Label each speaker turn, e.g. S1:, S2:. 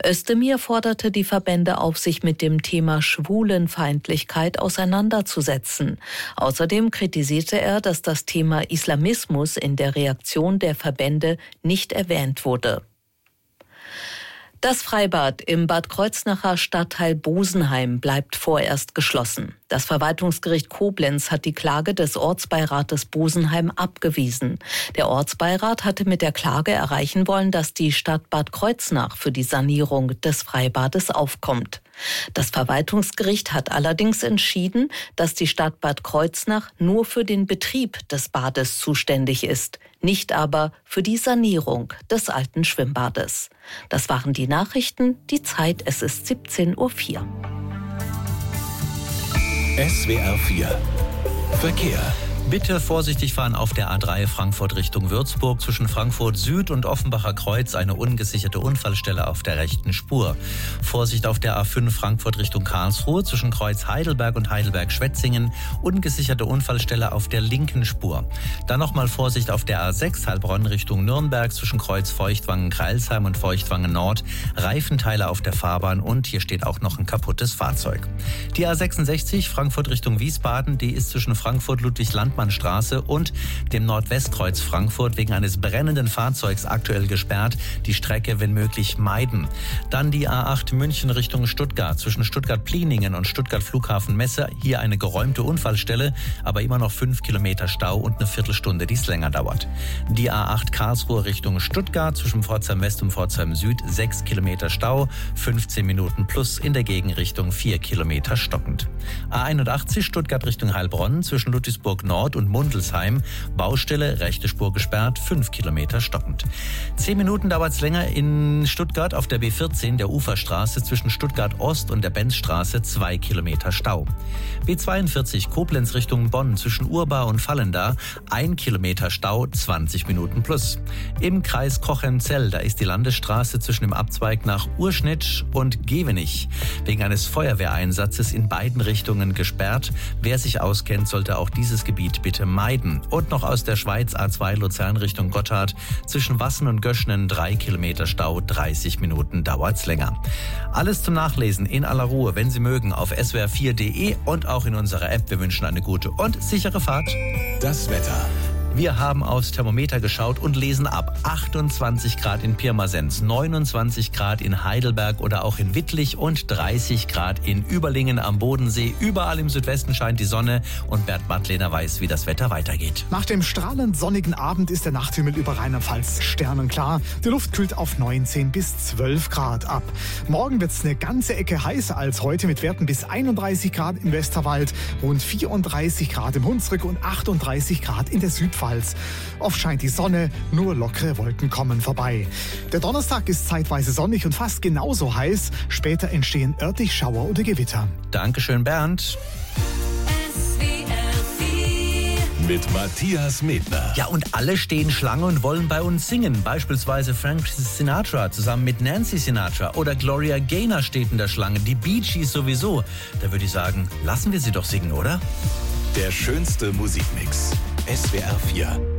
S1: Özdemir forderte die Verbände auf, sich mit dem Thema Schwulenfeindlichkeit auseinanderzusetzen. Außerdem kritisierte er, dass das Thema Islamismus in der Reaktion der Verbände nicht erwähnt wurde. Das Freibad im Bad Kreuznacher Stadtteil Bosenheim bleibt vorerst geschlossen. Das Verwaltungsgericht Koblenz hat die Klage des Ortsbeirates Bosenheim abgewiesen. Der Ortsbeirat hatte mit der Klage erreichen wollen, dass die Stadt Bad Kreuznach für die Sanierung des Freibades aufkommt. Das Verwaltungsgericht hat allerdings entschieden, dass die Stadt Bad Kreuznach nur für den Betrieb des Bades zuständig ist, nicht aber für die Sanierung des alten Schwimmbades. Das waren die Nachrichten. Die Zeit, es ist 17:04 Uhr.
S2: SWR 4 Verkehr.
S3: Bitte vorsichtig fahren auf der A3 Frankfurt Richtung Würzburg. Zwischen Frankfurt Süd und Offenbacher Kreuz eine ungesicherte Unfallstelle auf der rechten Spur. Vorsicht auf der A5 Frankfurt Richtung Karlsruhe. Zwischen Kreuz Heidelberg und Heidelberg-Schwetzingen ungesicherte Unfallstelle auf der linken Spur. Dann nochmal Vorsicht auf der A6 Heilbronn Richtung Nürnberg. Zwischen Kreuz Feuchtwangen-Kreilsheim und Feuchtwangen-Nord Reifenteile auf der Fahrbahn und hier steht auch noch ein kaputtes Fahrzeug. Die A66 Frankfurt Richtung Wiesbaden, die ist zwischen Frankfurt Ludwig-Landmann Straße und dem Nordwestkreuz Frankfurt wegen eines brennenden Fahrzeugs aktuell gesperrt. Die Strecke, wenn möglich, meiden. Dann die A8 München Richtung Stuttgart. Zwischen Stuttgart-Pliningen und Stuttgart-Flughafen-Messe. Hier eine geräumte Unfallstelle, aber immer noch 5 Kilometer Stau und eine Viertelstunde, die es länger dauert. Die A8 Karlsruhe Richtung Stuttgart. Zwischen Pforzheim West und Pforzheim Süd 6 Kilometer Stau, 15 Minuten plus, in der Gegenrichtung 4 Kilometer stockend. A81 Stuttgart Richtung Heilbronn. Zwischen Ludwigsburg Nord und Mundelsheim. Baustelle, rechte Spur gesperrt, 5 Kilometer stockend. 10 Minuten dauert es länger in Stuttgart auf der B14, der Uferstraße, zwischen Stuttgart Ost und der Benzstraße 2 Kilometer Stau. B42 Koblenz Richtung Bonn, zwischen Urbar und Vallendar 1 Kilometer Stau, 20 Minuten plus. Im Kreis Cochem-Zell, da ist die Landesstraße zwischen dem Abzweig nach Urschnitsch und Gevenich wegen eines Feuerwehreinsatzes in beiden Richtungen gesperrt. Wer sich auskennt, sollte auch dieses Gebiet bitte meiden. Und noch aus der Schweiz A2 Luzern Richtung Gotthard. Zwischen Wassen und Göschnen 3 Kilometer Stau, 30 Minuten dauert's länger. Alles zum Nachlesen in aller Ruhe, wenn Sie mögen, auf swr4.de und auch in unserer App. Wir wünschen eine gute und sichere Fahrt.
S2: Das Wetter.
S3: Wir haben aufs Thermometer geschaut und lesen ab 28 Grad in Pirmasens, 29 Grad in Heidelberg oder auch in Wittlich und 30 Grad in Überlingen am Bodensee. Überall im Südwesten scheint die Sonne und Bert Madlener weiß, wie das Wetter weitergeht.
S4: Nach dem strahlend sonnigen Abend ist der Nachthimmel über Rheinland-Pfalz sternenklar. Die Luft kühlt auf 19 bis 12 Grad ab. Morgen wird es eine ganze Ecke heißer als heute mit Werten bis 31 Grad im Westerwald, rund 34 Grad im Hunsrück und 38 Grad in der Südpfalz. Oft scheint die Sonne, nur lockere Wolken kommen vorbei. Der Donnerstag ist zeitweise sonnig und fast genauso heiß. Später entstehen örtlich Schauer oder Gewitter.
S3: Dankeschön, Bernd.
S2: Mit Matthias Medner.
S3: Ja, und alle stehen Schlange und wollen bei uns singen. Beispielsweise Frank Sinatra zusammen mit Nancy Sinatra oder Gloria Gaynor steht in der Schlange. Die Bee Gees sowieso. Da würde ich sagen, lassen wir sie doch singen, oder?
S2: Der schönste Musikmix. SWR 4